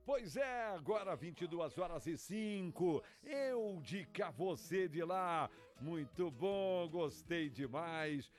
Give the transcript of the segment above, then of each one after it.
Pois é, agora 22h05. Eu de cá, você de lá. Muito bom, gostei demais.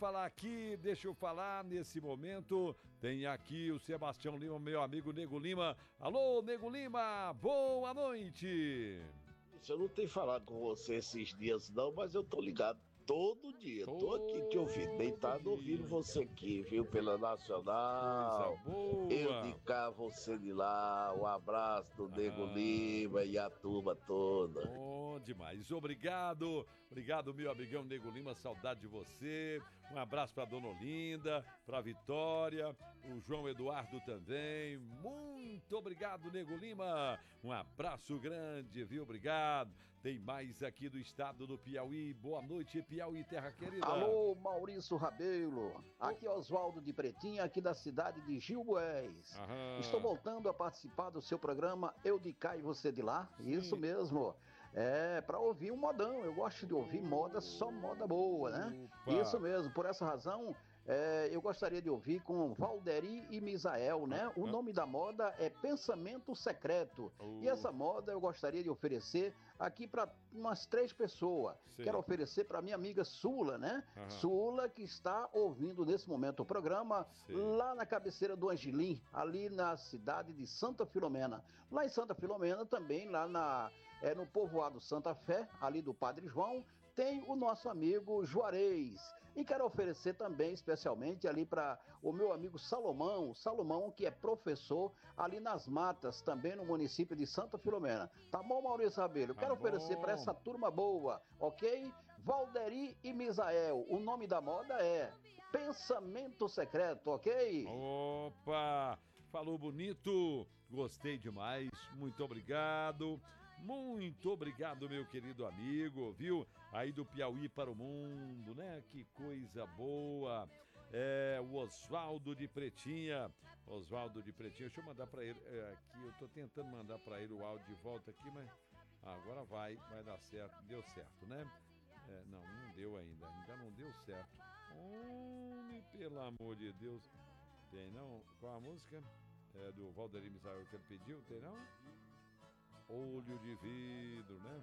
Deixa eu falar nesse momento. Tem aqui o Sebastião Lima, meu amigo Nego Lima. Alô, Nego Lima, boa noite. Eu não tenho falado com você esses dias não, mas eu tô ligado todo dia. Tô aqui te ouvindo, deitado ouvindo você aqui, viu? Pela Nacional. Coisa boa. Eu de cá, você de lá. Um abraço do Nego Lima e a turma toda. Bom demais. Obrigado, meu amigão Nego Lima, saudade de você. Um abraço pra Dona Olinda, pra Vitória, o João Eduardo também. Muito obrigado, Nego Lima. Um abraço grande, viu? Obrigado. Tem mais aqui do estado do Piauí. Boa noite, Piauí, terra querida. Alô, Maurício Rabelo. Aqui é Oswaldo de Pretinha, aqui da cidade de Gilboés. Estou voltando a participar do seu programa Eu de Cá e Você de Lá. Sim. Isso mesmo. É, para ouvir um modão. Eu gosto de ouvir moda, só moda boa, né? Opa. Isso mesmo. Por essa razão, eu gostaria de ouvir com Valderi e Misael, né? O nome da moda é Pensamento Secreto. E essa moda eu gostaria de oferecer aqui para umas 3 pessoas. Sim. Quero oferecer para minha amiga Sula, né? Sula, que está ouvindo nesse momento o programa. Sim. Lá na cabeceira do Angelim, ali na cidade de Santa Filomena. Lá em Santa Filomena também, lá no povoado Santa Fé, ali do Padre João, tem o nosso amigo Juarez. E quero oferecer também, especialmente, ali para o meu amigo Salomão, que é professor ali nas Matas, também no município de Santa Filomena. Tá bom, Maurício Rabelo? Quero oferecer para essa turma boa, ok? Valderi e Misael. O nome da moda é Pensamento Secreto, ok? Opa! Falou bonito, gostei demais, muito obrigado. Muito obrigado, meu querido amigo, viu? Aí do Piauí para o mundo, né? Que coisa boa. O Oswaldo de Pretinha. Deixa eu mandar para ele aqui. Eu tô tentando mandar para ele o áudio de volta aqui, mas agora vai dar certo. Deu certo, né? Não deu ainda não deu certo. Homem, pelo amor de Deus. Tem não? Qual a música? É do Valderi Misael que ele pediu, tem não? Olho de vidro, né?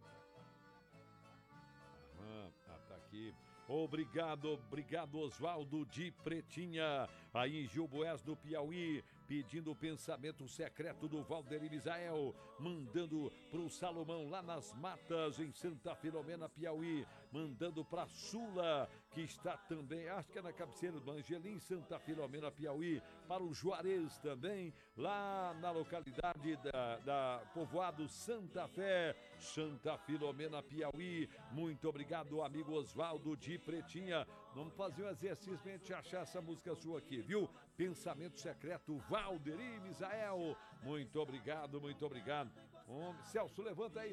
Tá aqui. Obrigado, Oswaldo de Pretinha, aí em Gilboés do Piauí, pedindo o Pensamento Secreto do Valderi Misael, mandando pro Salomão lá nas Matas, em Santa Filomena, Piauí, mandando pra Sula, que está também, acho que é na cabeceira do Angelim, Santa Filomena, Piauí, para o Juarez também, lá na localidade da povoado Santa Fé, Santa Filomena, Piauí. Muito obrigado, amigo Oswaldo de Pretinha. Vamos fazer um exercício pra gente achar essa música sua aqui, viu? Pensamento Secreto, Valderi Misael. Muito obrigado. Celso, levanta aí.